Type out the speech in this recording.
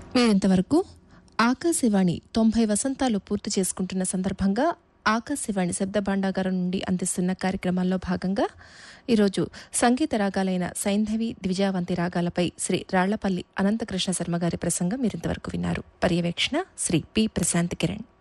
మీరింతవరకు ఆకాశవాణి 90 వసంతాలు పూర్తి చేసుకుంటున్న సందర్భంగా ఆకాశవాణి శబ్ద భాండాగారం నుండి అందిస్తున్న కార్యక్రమాల్లో భాగంగా ఈరోజు సంగీత రాగాలైన సైంధవి ద్విజావంతి రాగాలపై శ్రీ రాళ్లపల్లి అనంతకృష్ణ శర్మ గారి ప్రసంగం మీరింతవరకు విన్నారు. పర్యవేక్షణ శ్రీ పి ప్రశాంత్ కిరణ్.